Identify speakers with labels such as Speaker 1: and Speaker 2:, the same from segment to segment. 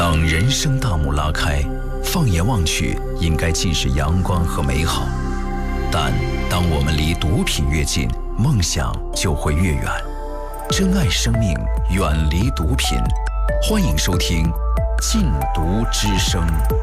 Speaker 1: 当人生大幕拉开，放眼望去，应该尽是阳光和美好。但当我们离毒品越近，梦想就会越远。珍爱生命，远离毒品。欢迎收听《禁毒之声》。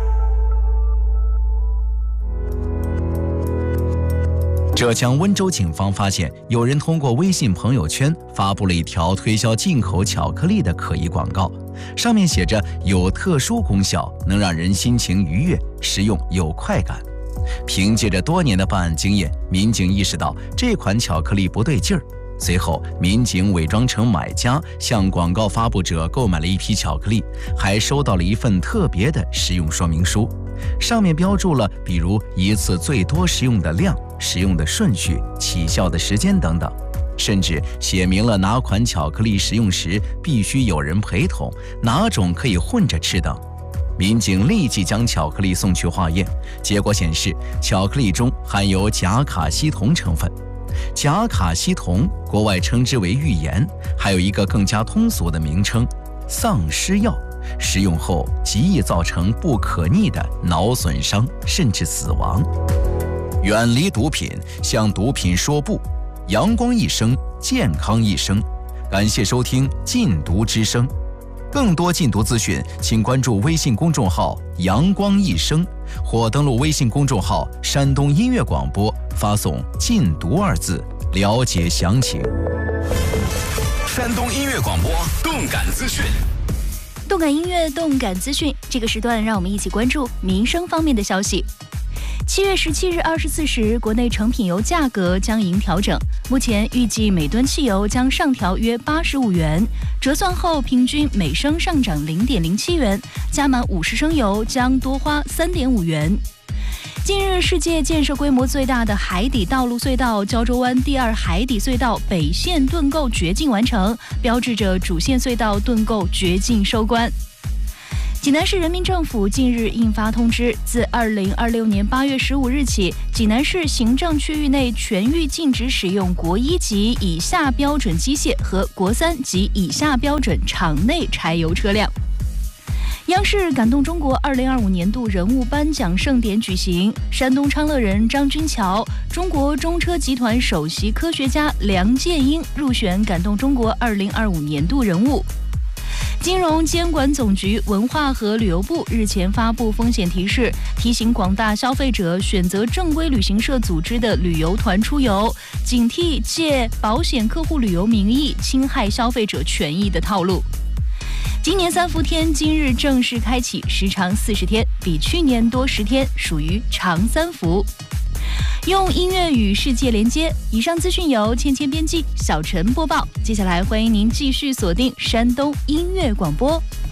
Speaker 1: 浙江温州警方发现，有人通过微信朋友圈发布了一条推销进口巧克力的可疑广告，上面写着有特殊功效，能让人心情愉悦，食用有快感。凭借着多年的办案经验，民警意识到这款巧克力不对劲儿。随后，民警伪装成买家，向广告发布者购买了一批巧克力，还收到了一份特别的食用说明书，上面标注了比如一次最多食用的量、食用的顺序、起效的时间等等，甚至写明了哪款巧克力食用时必须有人陪同，哪种可以混着吃等。民警立即将巧克力送去化验，结果显示巧克力中含有甲卡西酮成分。甲卡西酮国外称之为浴盐，还有一个更加通俗的名称丧尸药，食用后极易造成不可逆的脑损伤甚至死亡。远离毒品，向毒品说不，阳光一生，健康一生。感谢收听禁毒之声，更多禁毒资讯请关注微信公众号阳光一生，或登录微信公众号山东音乐广播，发送禁毒2字了解详情。
Speaker 2: 山东音乐广播动感资讯，
Speaker 3: 动感音乐，动感资讯。这个时段让我们一起关注民生方面的消息。7月17日24时，国内成品油价格将迎调整，目前预计每吨汽油将上调约85元，折算后平均每升上涨0.07元，加满50升油将多花3.5元。近日，世界建设规模最大的海底道路隧道胶州湾第2海底隧道北线盾构掘进完成，标志着主线隧道盾构掘进收官。济南市人民政府近日印发通知，自2026年8月15日起，济南市行政区域内全域禁止使用国1级以下标准机械和国3级以下标准场内柴油车辆。央视感动中国2025年度人物颁奖盛典举行，山东昌乐人张君桥、中国中车集团首席科学家梁建英入选感动中国2025年度人物。金融监管总局文化和旅游部日前发布风险提示，提醒广大消费者选择正规旅行社组织的旅游团出游，警惕借保险客户旅游名义侵害消费者权益的套路。今年3伏天今日正式开启，时长40天，比去年多10天，属于长3伏。用音乐与世界连接。以上资讯由芊芊编辑，小陈播报。接下来欢迎您继续锁定山东音乐广播。